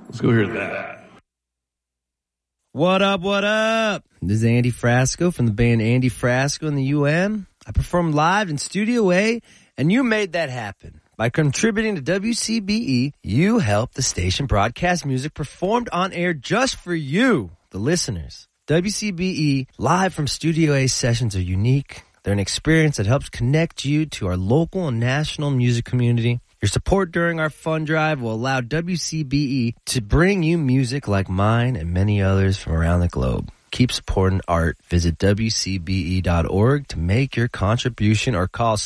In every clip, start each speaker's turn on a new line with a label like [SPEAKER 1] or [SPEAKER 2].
[SPEAKER 1] Let's go hear that.
[SPEAKER 2] What up, what up? This is Andy Frasco from the band Andy Frasco and the UN. I performed live in Studio A, and you made that happen. By contributing to WCBE, you helped the station broadcast music performed on air just for you, the listeners. WCBE Live from Studio A sessions are unique. They're an experience that helps connect you to our local and national music community. Your support during our fund drive will allow WCBE to bring you music like mine and many others from around the globe. Keep supporting art. Visit WCBE.org to make your contribution or call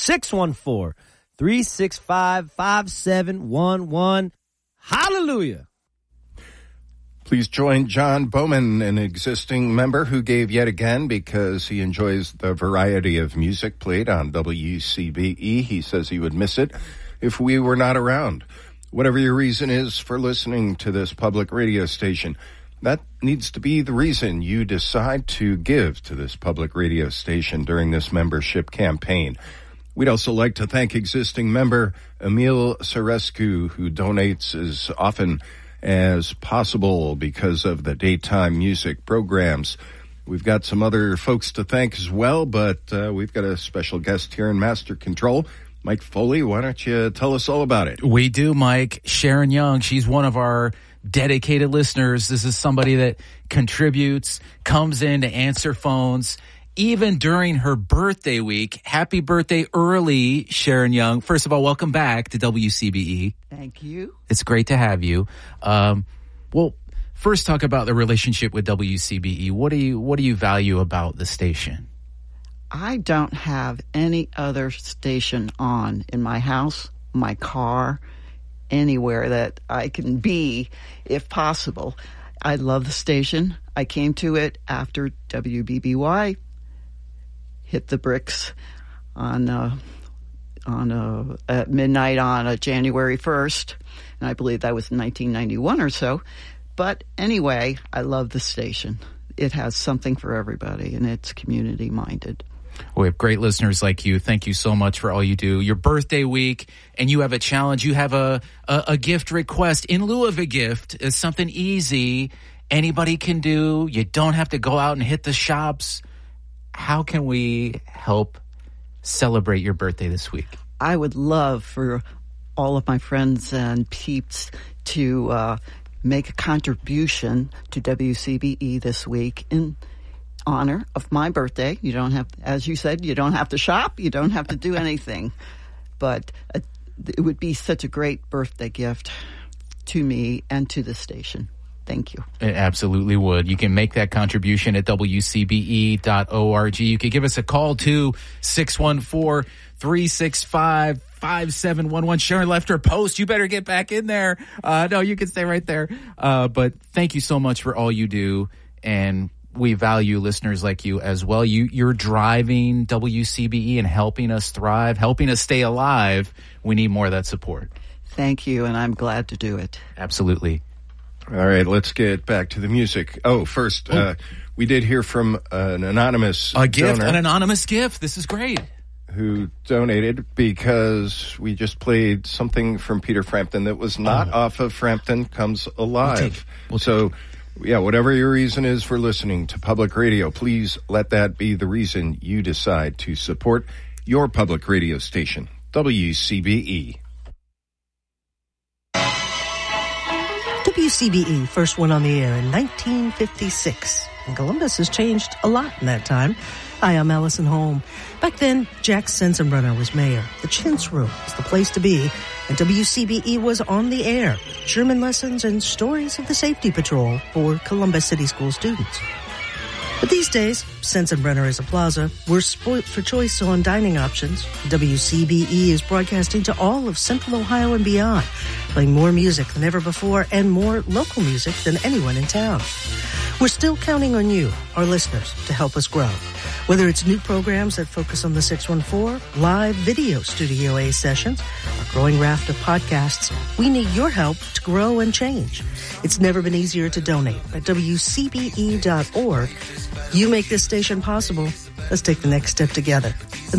[SPEAKER 2] 614-365-5711. Hallelujah.
[SPEAKER 3] Please join John Bowman, an existing member who gave yet again because he enjoys the variety of music played on WCBE. He says he would miss it if we were not around. Whatever your reason is for listening to this public radio station, that needs to be the reason you decide to give to this public radio station during this membership campaign. We'd also like to thank existing member Emil Sarescu, who donates as often as possible because of the daytime music programs. We've got some other folks to thank as well, but we've got a special guest here in Master Control. Mike Foley, why don't you tell us all about it?
[SPEAKER 4] We do, Mike. Sharon Young, she's one of our dedicated listeners. This is somebody that contributes, comes in to answer phones, even during her birthday week. Happy birthday early, Sharon Young. First of all, welcome back to WCBE.
[SPEAKER 5] Thank you.
[SPEAKER 4] It's great to have you. Well, first talk about the relationship with WCBE. What do you value about the station?
[SPEAKER 5] I don't have any other station on in my house, my car, anywhere that I can be, if possible. I love the station. I came to it after WBBY hit the bricks at midnight on January 1st, and I believe that was 1991 or so. But anyway, I love the station. It has something for everybody, and it's community-minded.
[SPEAKER 4] We have great listeners like you. Thank you so much for all you do. Your birthday week, and you have a challenge. You have a gift request in lieu of a gift. It's something easy anybody can do. You don't have to go out and hit the shops. How can we help celebrate your birthday this week?
[SPEAKER 5] I would love for all of my friends and peeps to make a contribution to WCBE this week in honor of my birthday. You don't have, as you said, you don't have to shop. You don't have to do anything. But it would be such a great birthday gift to me and to the station. Thank you.
[SPEAKER 4] It absolutely would. You can make that contribution at WCBE.org. You can give us a call to 614-365-5711. Sharon left her post. You better get back in there. No, you can stay right there. But thank you so much for all you do. And we value listeners like you as well. You're driving WCBE and helping us thrive, helping us stay alive. We need more of that support.
[SPEAKER 5] Thank you, and I'm glad to do it.
[SPEAKER 4] Absolutely.
[SPEAKER 3] All right, let's get back to the music. First, we did hear from an anonymous donor.
[SPEAKER 4] An anonymous gift. This is great.
[SPEAKER 3] Who donated because we just played something from Peter Frampton that was not off of Frampton Comes Alive. Whatever your reason is for listening to public radio, please let that be the reason you decide to support your public radio station, WCBE.
[SPEAKER 6] WCBE first went on the air in 1956, and Columbus has changed a lot in that time. Hi, I'm Allison Holm. Back then, Jack Sensenbrenner was mayor. The Chintz Room was the place to be, and WCBE was on the air. German lessons and stories of the safety patrol for Columbus City School students. But these days, Sensenbrenner is a plaza. We're spoilt for choice on dining options. WCBE is broadcasting to all of Central Ohio and beyond, playing more music than ever before and more local music than anyone in town. We're still counting on you, our listeners, to help us grow. Whether it's new programs that focus on the 614, live video Studio A sessions, or growing raft of podcasts, we need your help to grow and change. It's never been easier to donate at WCBE.org. You make this station possible. Let's take the next step together.